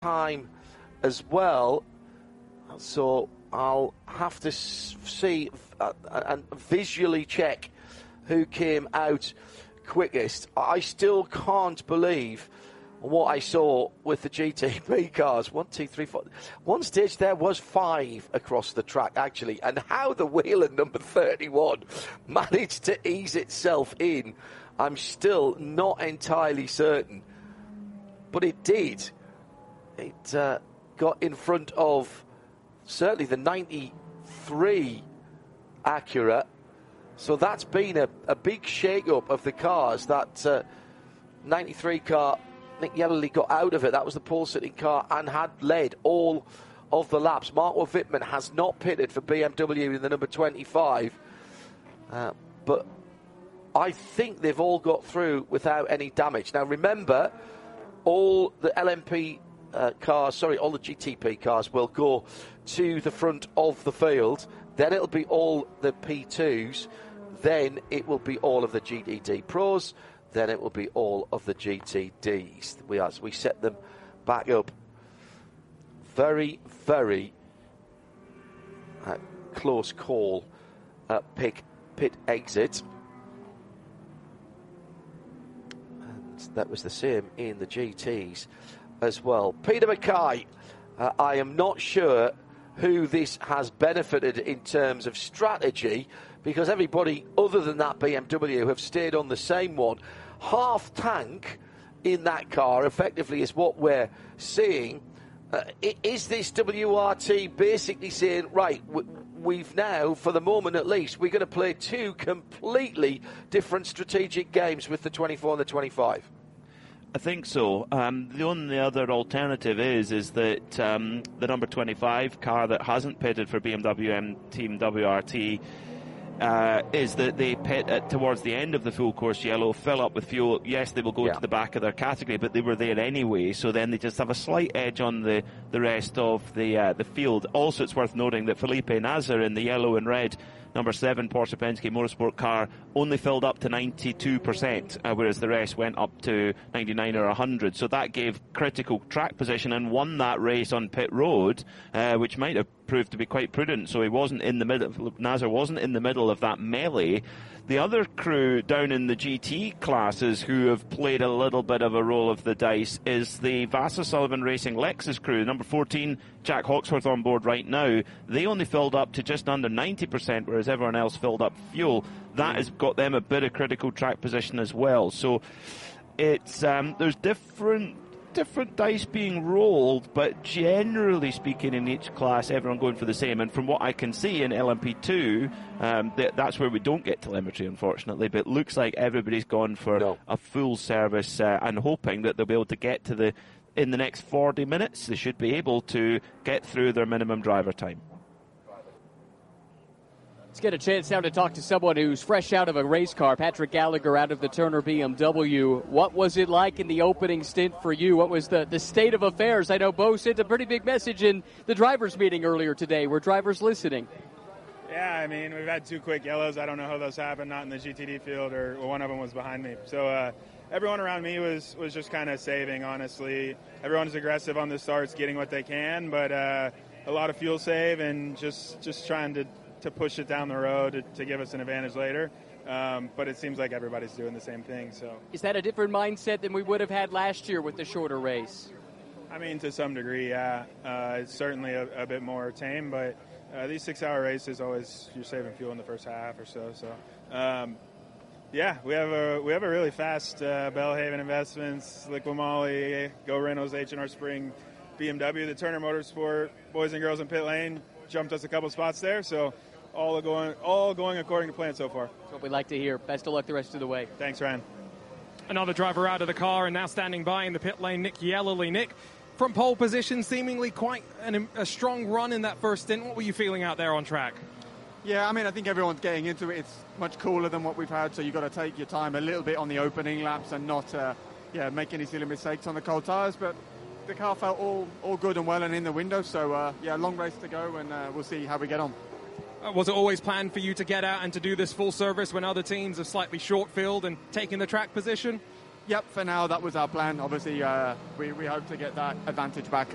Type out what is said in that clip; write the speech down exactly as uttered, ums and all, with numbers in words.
time as well. So I'll have to see uh, and visually check who came out quickest. I still can't believe what I saw with the G T P cars. One, two, three, four. One stage there was five across the track, actually. And how the Whelen number thirty-one managed to ease itself in, I'm still not entirely certain. But it did. It uh, got in front of certainly the ninety-three Acura. So that's been a, a big shake-up of the cars. That uh, ninety-three car, Nick Yellerly got out of it. That was the pole-sitting car and had led all of the laps. Marco Wittmann has not pitted for B M W in the number twenty-five. Uh, but I think they've all got through without any damage. Now, remember, all the L M P uh, cars, sorry, all the G T P cars will go to the front of the field. Then it'll be all the P twos. Then it will be all of the G T D Pros. Then it will be all of the G T Ds. We, as we set them back up. Very, very uh, close call at pick, pit exit. And that was the same in the G Ts as well. Peter Mackay, uh, I am not sure who this has benefited in terms of strategy, because everybody other than that B M W have stayed on the same one. Half tank in that car effectively is what we're seeing. Uh, is this W R T basically saying, right, we've now, for the moment at least, we're going to play two completely different strategic games with the twenty-four and the twenty-five? I think so. Um, the only other alternative is is that um, the number twenty-five car that hasn't pitted for B M W M Team W R T uh, is that they pit at, towards the end of the full course yellow, fill up with fuel. Yes, they will go yeah. to the back of their category, but they were there anyway, so then they just have a slight edge on the, the rest of the uh, the field. Also, it's worth noting that Felipe Nasr in the yellow and red number seven Porsche Penske Motorsport car only filled up to ninety-two percent, uh, whereas the rest went up to ninety-nine or one hundred. So that gave critical track position and won that race on pit road, uh, which might have proved to be quite prudent. So he wasn't in the middle, Nasr wasn't in the middle of that melee. The other crew down in the G T classes who have played a little bit of a roll of the dice is the Vassar Sullivan Racing Lexus crew. Number fourteen, Jack Hawksworth on board right now. They only filled up to just under ninety percent, whereas everyone else filled up fuel. That has got them a bit of critical track position as well. So it's um, there's different different dice being rolled, but generally speaking in each class everyone going for the same. And from what I can see in L M P two, um, th- that's where we don't get telemetry, unfortunately, but it looks like everybody's gone for no. a full service uh, and hoping that they'll be able to get to the in the next forty minutes they should be able to get through their minimum driver time. Let's get a chance now to talk to someone who's fresh out of a race car. Patrick Gallagher out of the Turner B M W. What was it like in the opening stint for you? What was the, the state of affairs? I know Bo sent a pretty big message in the drivers' meeting earlier today. Were drivers listening? Yeah, I mean, we've had two quick yellows. I don't know how those happened, not in the G T D field, or well, one of them was behind me. So uh, everyone around me was, was just kind of saving, honestly. Everyone's aggressive on the starts, getting what they can, but uh, a lot of fuel save and just, just trying to to push it down the road to, to give us an advantage later. Um, but it seems like everybody's doing the same thing. So is that a different mindset than we would have had last year with the shorter race? I mean, to some degree, yeah. Uh, it's certainly a, a bit more tame, but uh, these six-hour races, always you're saving fuel in the first half or so. So, um, yeah, we have a we have a really fast uh, Bellhaven Investments, Liqui Moly, Go Reynolds, H and R Spring, B M W, the Turner Motorsport boys and girls in pit lane jumped us a couple spots there. So all going all going according to plan so far. That's what we like to hear. Best of luck the rest of the way. Thanks, Ryan. Another driver out of the car and now standing by in the pit lane, Nick Yellerly. Nick, from pole position, seemingly quite an, a strong run in that first stint. What were you feeling out there on track? Yeah, I mean, I think everyone's getting into it. It's much cooler than what we've had, so you've got to take your time a little bit on the opening laps and not uh, yeah, make any silly mistakes on the cold tyres. But the car felt all, all good and well and in the window, so uh, yeah, long race to go, and uh, we'll see how we get on. Uh, was it always planned for you to get out and to do this full service when other teams are slightly short field and taking the track position? Yep, for now that was our plan. Obviously, uh, we, we hope to get that advantage back